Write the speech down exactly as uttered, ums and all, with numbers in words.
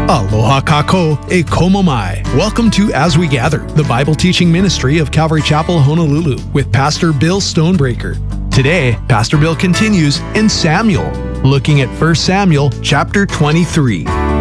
Aloha kako e komo mai. Welcome to As We Gather, the Bible teaching ministry of Calvary Chapel, Honolulu, with Pastor Bill Stonebreaker. Today, Pastor Bill continues in Samuel, looking at First Samuel chapter twenty-three.